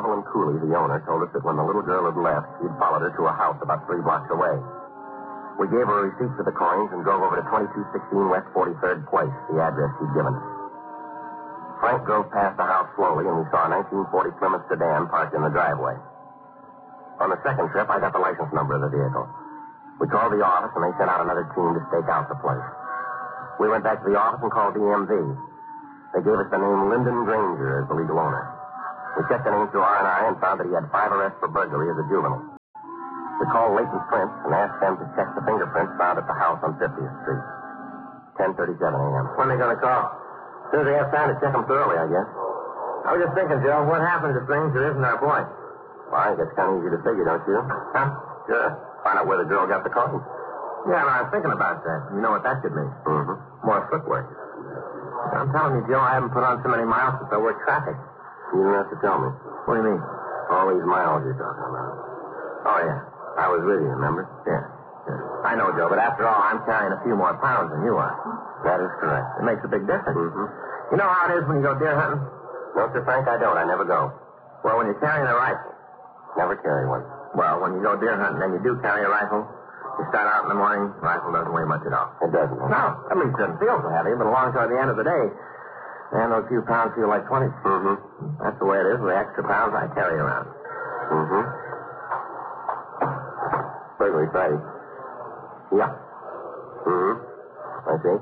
Evelyn Cooley, the owner, told us that when the little girl had left, he'd followed her to a house about 3 blocks away. We gave her a receipt for the coins and drove over to 2216 West 43rd Place, the address she'd given us. Frank drove past the house slowly, and we saw a 1940 Plymouth sedan parked in the driveway. On the second trip, I got the license number of the vehicle. We called the office, and they sent out another team to stake out the place. We went back to the office and called DMV. They gave us the name Lyndon Granger as the legal owner. We checked the name through R&I and found that he had 5 arrests for burglary as a juvenile. We called Leighton Prince and asked them to check the fingerprints found at the house on 50th Street. 10:37 a.m. When are they going to call? As soon as they have time to check them thoroughly, I guess. I was just thinking, Joe, what happens if Granger isn't our boy? Well, I think it's kind of easy to figure, don't you? Huh? Sure. Find out where the girl got the coin. Yeah, I was thinking about that. You know what that could mean? Mm-hmm. More footwork. I'm telling you, Joe, I haven't put on so many miles since I worked traffic. You don't have to tell me. What do you mean? All these miles you're talking about. Oh, yeah. I was with you, remember? Yeah. I know, Joe, but after all, I'm carrying a few more pounds than you are. That is correct. It makes a big difference. Mm-hmm. You know how it is when you go deer hunting? No, Sir Frank, I don't. I never go. Well, when you're carrying a rifle. Never carry one. Well, when you go deer hunting and you do carry a rifle, you start out in the morning, rifle doesn't weigh much at all. It doesn't. Huh? No, at least it doesn't feel so heavy, but along toward the end of the day, and those few pounds feel like 20. Mm-hmm. That's the way it is with the extra pounds I carry around. Mm-hmm. Burglary Friday. Yeah. Mm-hmm. I see.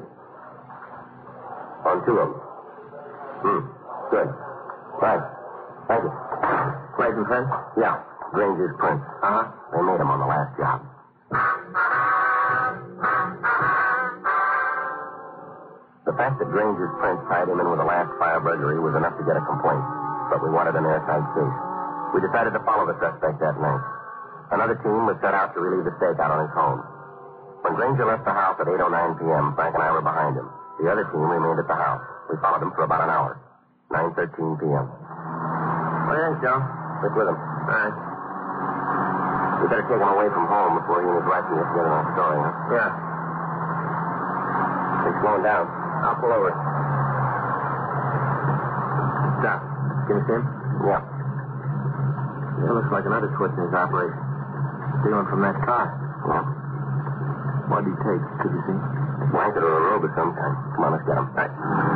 On 2 of them. Good. Right. Thank you. Clayton Prince? Yeah. Granger's Prince. Uh-huh. They made him on the last job. The fact that Granger's Prince tied him in with the last fire burglary was enough to get a complaint, but we wanted an airtight case. We decided to follow the suspect that night. Another team was set out to relieve the stakeout on his home. When Granger left the house at 8:09 p.m., Frank and I were behind him. The other team remained at the house. We followed him for about an hour. 9:13 p.m. What do you think, Joe? Stick with him. All right. We better take him away from home before he and his wife can get together on a story, huh? Yeah. He's slowing down. I'll pull over. Stop. Can you see him? Yeah. It looks like another twist in his operation. Stealing from that car. Yeah. What did he take? Could you see? A blanket or a robe of some kind. Come on, let's get him. Right.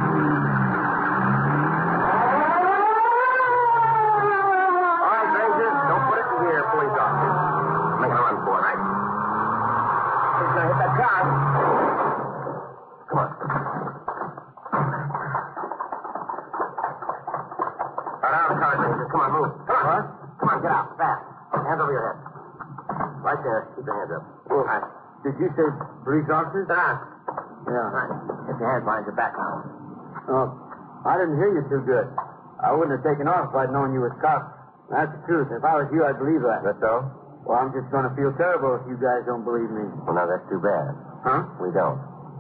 All right, Granger. Don't put it in gear, police officer. Making a run for it. Right. He's going to hit that car. Come on. Out of the car, Granger. Come on, move. Come on. What? Come on, get out. Fast. Hands over your head. Right there. Keep your hands up. All right. Did you say police officers? Yeah. Right. Get your hands behind your back now. Oh, I didn't hear you too good. I wouldn't have taken off if I'd known you was cops. That's the truth. If I was you, I'd believe that. That's so? Well, I'm just going to feel terrible if you guys don't believe me. Well, now, that's too bad. Huh? We don't.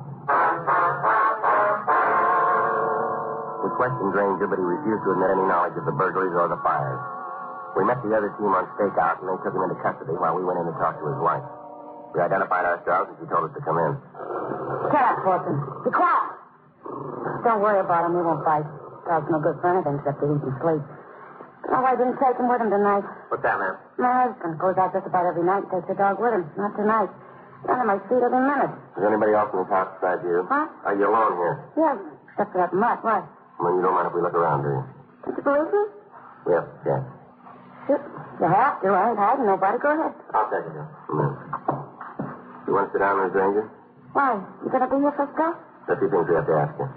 We questioned Granger, but he refused to admit any knowledge of the burglaries or the fires. We met the other team on stakeout, and they took him into custody while we went in to talk to his wife. We identified ourselves, and she told us to come in. Shut up, Fortune. Be quiet. Don't worry about him. He won't bite. Dog's no good for anything except to eat and sleep. No, I didn't take him with him tonight. What's that, ma'am? My husband goes out just about every night and takes the dog with him. Not tonight. He's under my feet every minute. Is there anybody else in this house besides you? Huh? Are you alone here? Yeah, except for that mutt. What? Well, you don't mind if we look around, do you? Did you believe me? Yes, yes. You have to. I ain't hiding nobody. Go ahead. I'll take it, Joe. You want to sit down, Miss Granger? Why? You gonna be here for stuff? A few things we have to ask you.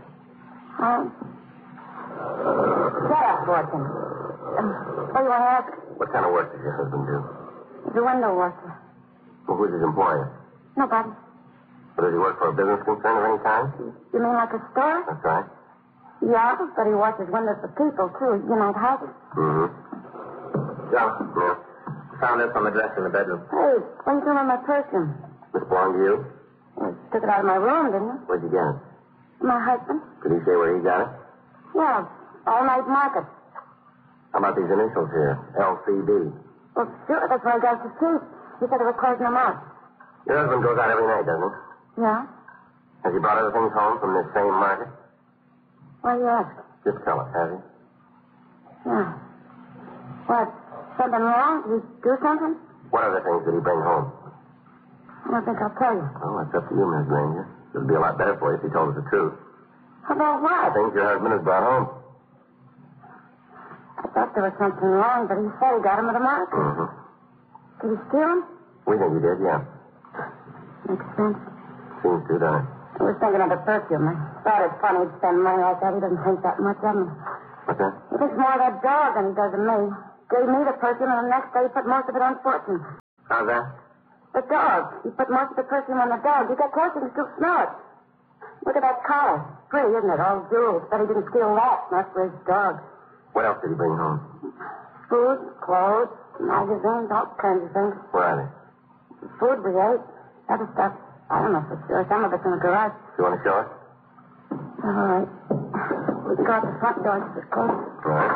Shut up, Fortune. What do you want to ask? What kind of work does your husband do? He's a window washer. Well, who's his employer? Nobody. Well, does he work for a business concern of any kind? You mean like a store? That's right. Yeah, but he washes windows for people, too. You know, houses. Mm-hmm. Joe. Yeah. Found this on the dresser in the bedroom. Hey, what are you doing with my perfume? This belong to you? You took it out of my room, didn't you? Where'd you get it? My husband? Could he say where he got it? Yeah, all night market. How about these initials here? LCD. Well, sure, that's where I got the seat. He said it was closing them out. Your husband goes out every night, doesn't he? Yeah? Has he brought other things home from this same market? Why you ask? Just tell us, has he? Yeah. What? Something wrong? Did he do something? What other things did he bring home? I don't think I'll tell you. Oh, that's up to you, Miss Granger. It would be a lot better for you if he told us the truth. About what? Things your husband has brought home. I thought there was something wrong, but he said he got him at a market. Mm-hmm. Did he steal him? We think he did, yeah. Makes sense. Seems to, doesn't it? I was thinking of the perfume. I thought it's funny he'd spend money like that. He doesn't think that much of me. What's that? He thinks more of that dog than he does of me. Gave me the perfume, and the next day he put most of it on Fortune. How's that? The dog. He put most of the perfume on the dog. You get close, you can still smell it. Look at that collar. Pretty, isn't it? All jewels. Bet he didn't steal that. Not for his dog. What else did he bring home? Food, clothes, magazines, all kinds of things. Where are they? Food we ate. Other stuff, I don't know for sure. Some of it's in the garage. You want to show us? All right. We can go out the front door. It's closed. All right.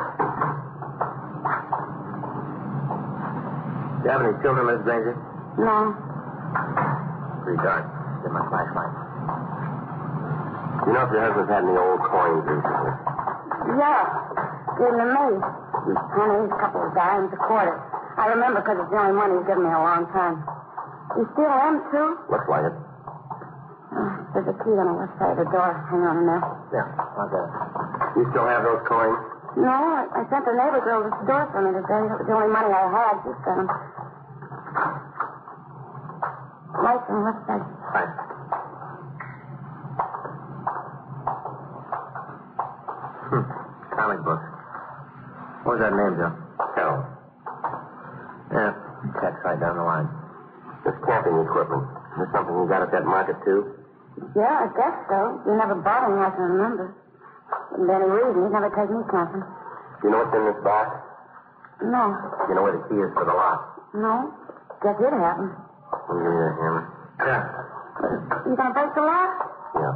Do you have any children, Miss Granger? No. Pretty dark. Get my flashlight. You know if your husband's had any old coins recently? Yeah. Gave them to me. Pennies, a couple of dimes, a quarter. I remember because it's the only money he's given me in a long time. You steal them, too? Looks like it. There's a key on the left side of the door. Hang on in there. Yeah, I'll get it. You still have those coins? No, I sent the neighbor girl to the store for me today. That was the only money I had. She sent them. Lights on the left side. Right. Comic book. What was that name, Joe? Carol. Yeah, check's right down the line. This camping equipment. Is this something you got at that market, too? Yeah, I guess so. You never bought any, I can remember. Wouldn't be any reason. He'd never take me camping. Do you know what's in this box? No. You know where the key is for the lock? No. Guess it happened. Give me that hammer. Yeah. You gonna break the lock? Yeah.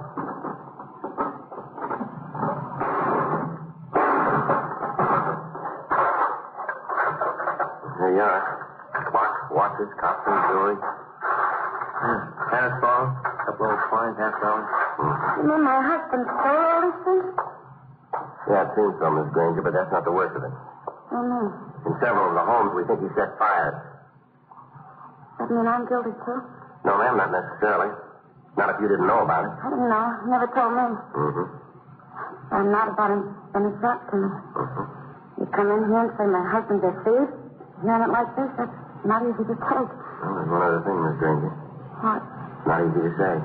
There you are. Clocks, watches, costumes, jewelry. Tennis ball, a couple old coins, $50. Mm-hmm. You mean my husband stole all these things? Yeah, it seems so, Miss Granger, but that's not the worst of it. Oh, no. In several of the homes, we think he set fires. That mean I'm guilty, too? No, ma'am, not necessarily. Not if you didn't know about it. I didn't know. He never told me. Mm-hmm. I'm not about him. Then it's up to me. Mm-hmm. You come in here and say my husband's a thief. Hearing it like this, that's not easy to take. Well, there's one other thing, Miss Granger. What? Not easy to say.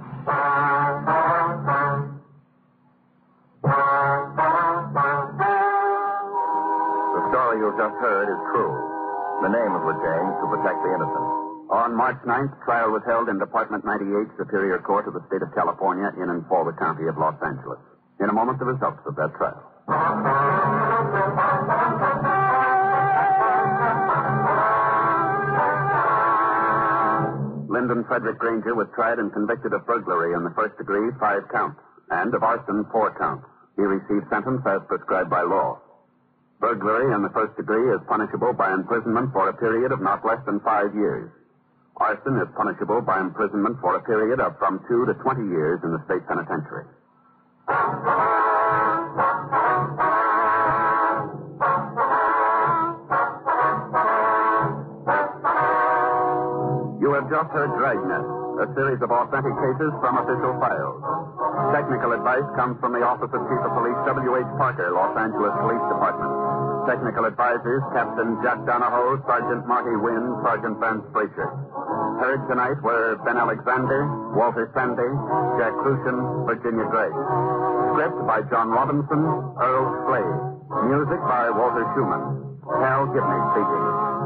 The story you've just heard is true. The names were changed to protect the innocent. On March 9th, trial was held in Department 98, Superior Court of the State of California, in and for the County of Los Angeles. In a moment, the results of that trial. Lyndon Frederick Granger was tried and convicted of burglary in the first degree, 5 counts, and of arson, 4 counts. He received sentence as prescribed by law. Burglary in the first degree is punishable by imprisonment for a period of not less than 5 years. Arson is punishable by imprisonment for a period of from 2 to 20 years in the state penitentiary. You have just heard Dragnet, a series of authentic cases from official files. Technical advice comes from the Office of Chief of Police W.H. Parker, Los Angeles Police Department. Technical advisors, Captain Jack Donahoe, Sergeant Marty Wynn, Sergeant Vance Frazier. Heard tonight were Ben Alexander, Walter Sandy, Jack Crucian, Virginia Gray. Script by John Robinson, Earl Slade. Music by Walter Schumann. Hal Gibney speaking.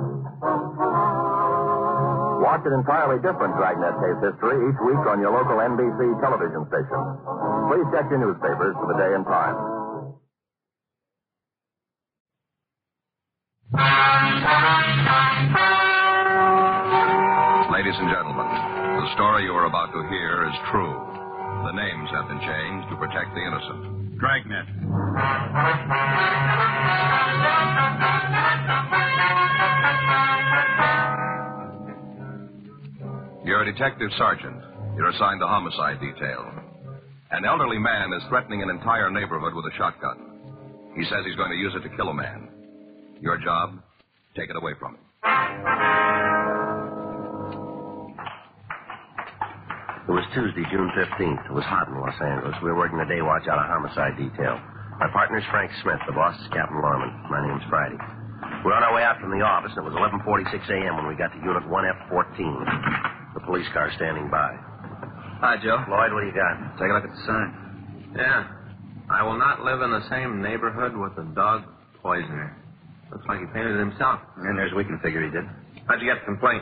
Watch an entirely different Dragnet case history each week on your local NBC television station. Please check your newspapers for the day and time. Ladies and gentlemen, the story you are about to hear is true. The names have been changed to protect the innocent. Dragnet. You're a detective sergeant. You're assigned the homicide detail. An elderly man is threatening an entire neighborhood with a shotgun. He says he's going to use it to kill a man. Your job, take it away from him. It was Tuesday, June 15th. It was hot in Los Angeles. We were working the day watch out of homicide detail. My partner's Frank Smith. The boss is Captain Lorman. My name's Friday. We're on our way out from the office, and it was 11:46 a.m. when we got to Unit 1F14. The police car standing by. Hi, Joe. Lloyd, what do you got? Take a look at the sign. Yeah. I will not live in the same neighborhood with a dog poisoner. Looks like he painted it himself. And there's we can figure he did. How'd you get the complaint?